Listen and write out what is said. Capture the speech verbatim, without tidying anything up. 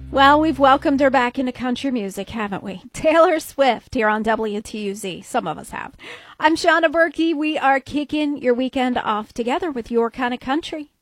Well, we've welcomed her back into country music, haven't we? Taylor Swift here on W T U Z. Some of us have. I'm Shauna Berkey. We are kicking your weekend off together with Your Kind of Country.